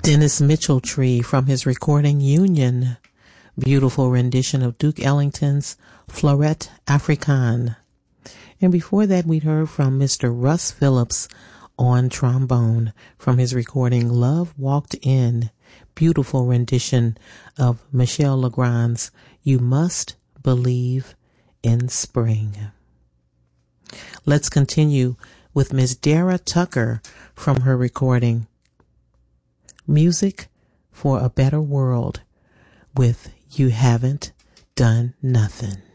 Dennis Mitchell-Tree from his recording Union. Beautiful rendition of Duke Ellington's Flauret Africaine. And before that, we'd heard from Mr. Russ Phillips on trombone from his recording Love Walked In. Beautiful rendition of Michel Legrand's You Must Believe in Spring. Let's continue with Miss Dara Tucker from her recording Music for a Better World with You Haven't Done Nothing.